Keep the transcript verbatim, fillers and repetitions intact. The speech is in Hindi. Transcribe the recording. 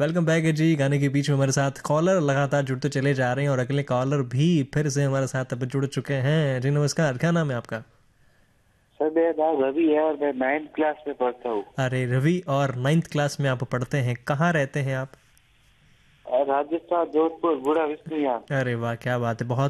वेलकम बैक है जी। गाने के बीच में हमारे साथ कॉलर लगातार जुड़ते चले जा रहे हैं और अगले कॉलर भी फिर से हमारे साथ अब जुड़ चुके हैं। जी नमस्कार, क्या नाम है आपका? सर मेरा नाम रवि है और मैं नाइन्थ क्लास में पढ़ता हूँ। अरे रवि, और नाइन्थ क्लास में आप पढ़ते हैं, कहाँ रहते हैं आप? और राजस्थान जोधपुर बूढ़ा विष्णु यहाँ। अरे वाह, क्या बात है, बहुत